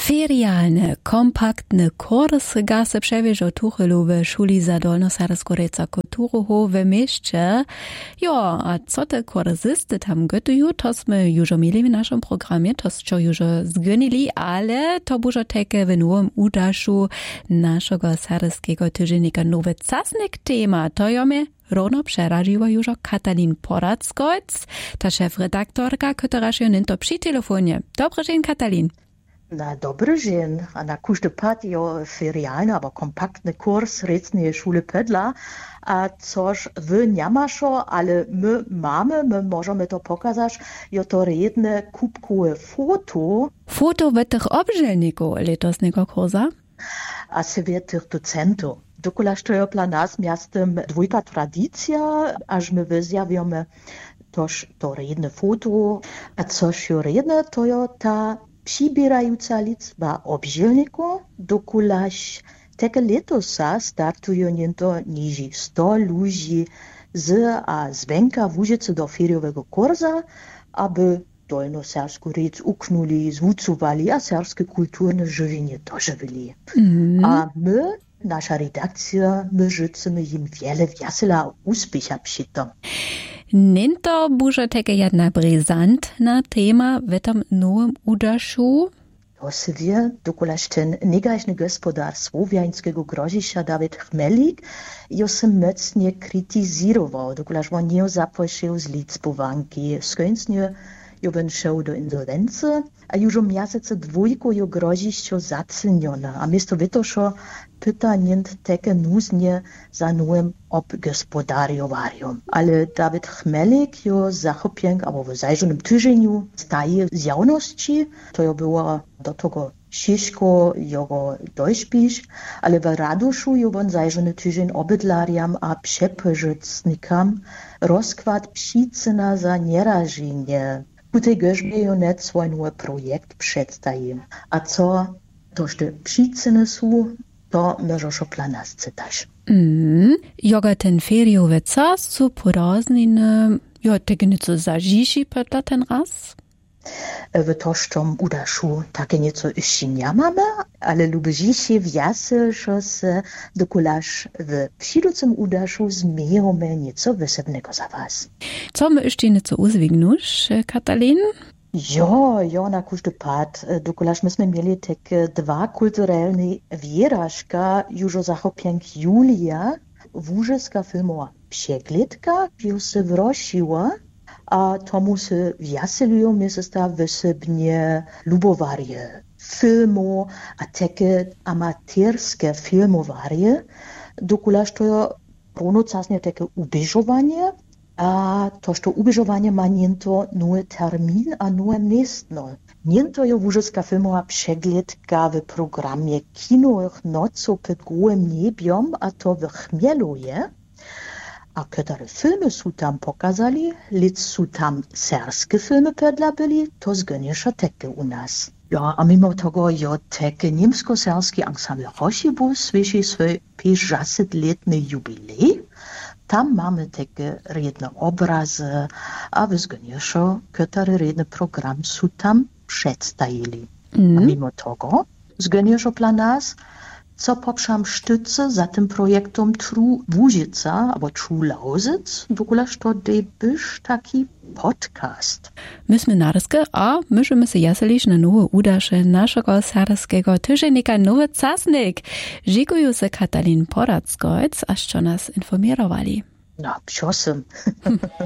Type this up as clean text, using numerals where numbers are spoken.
Ferialne, kompaktne kursy se przewieżą tuchylu w szuli za Dolnosarskureca kulturuhu w mieście. Jo, a co te kursysty tam gotują, to sme już mieli w naszym programie, to co już zgonili, ale to było takie w nowym udaszu naszego sarskiego tygodnika Nowy Czasnik tema. To jome Rono przeraziła już Katalin Porackoc, ta szefredaktorka, która się nęto przy telefonie. Dobry dzień, Katalin. Na dobry dzień, a na każdy pad jo ferialny, aber kompaktny kurs Recnej Schule Pödla, a coż wy nie maszo, ale my możemy to pokazać, jo to redne kubkowe foto. Foto w tych obżelników letosnego kursa? A se w tych docentów. Dokulaż to jo dla nas miastem dwójka tradycja, aż my wyzjawiamy toż to redne foto, a coż jo redne, to jo ta przybierająca liczba obżelników, dokulaż tego letosa startują niento niżej 100 ludzi a zwenka w Łużycy do feriowego kursa, aby Dolnosersku rec uknuli, zwucowali, a serskie kulturne żywienie dożywili. A my, nasza redakcja, my życzymy im wiele wiesela uspiecha przy tym. Nento buże takie jedna brizantna tema w tym nowym udaszu? To se wie, dokulaż ten negaśny gospodar słowiańskiego grożisza Dawid Chmelik jo se mocnie krytyzirował, dokulaż on nie zapoczął z liczbowanki. Skończnie jo ben szedł do insolwencji, a już o miesiące dwójku jo grożiszczo zacenione. A miesto wytoszo pytanie takie nuznie za nowym obgospodariowarium. Ale Dawid Chmelik jo zachopięk, albo w zajrzonym tydzieniu staje z jawności, to jo było do tego ciężko jego dośpić, ale w Raduszu jo on zajrzony tydzień obydlariam a przepożytnikam rozkład przyczyna za nierażenie. U tej gorzbie jo net swój nowy projekt przedstawił. A co toż te przyczyny są, to możesz dla nas czytać. Joga ten feriowy czas su porazniny, jo tego nieco zažiši podla ten raz? W tożczym udaszu takie nieco jeszcze nie mamy, ale lubię wiasy, że se dokulaż w przyjducym udaszu zmieramy nieco wysebnego za was. Co my jeszcze nieco uzwignusz, Katalin? Jo, na każdy pad. Dokulaż myśmy mieli takie dwa kulturalne wierażka, już o zachopięk Julia, wóżyska filmowa przeglądka, już się wrosiła, a tomu se wiaselują, my se sta wysebnie lubowarie filmu, a takie amaterskie filmowarie, dokulaż to ronocasnie takie ubieżowanie, a to ubieżowanie ma niento nowy termin, a nowe miestno. Niento je wóżyska filmowa przeglądka w programie kinowych noców pod gołym niebiom, a to w Chmieluje. A które filmy są tam pokazali, lecz są tam serskie filmy pedla byli, to zgoniesza takie u nas. Ja, a mimo tego jo takie niemsko-serski ensemble Rochibus słyszy swój 50-letny jubilej. Tam mamy takie redne obrazy, a w zgoniesza, które redne program są tam przedstawili. A mimo tego zgoniesza dla nas, co poprzam sztyce za tym projektem True Łużyca, albo True Lausitz, dokulaż to byś taki podcast. Myśmy narskie, a możemy się jaselić na nowe udasze naszego sarskiego tygodnika Nowy Czasnik. Dziękuję se Katalin Porackoc, aż co nas informowali. No, psiosem.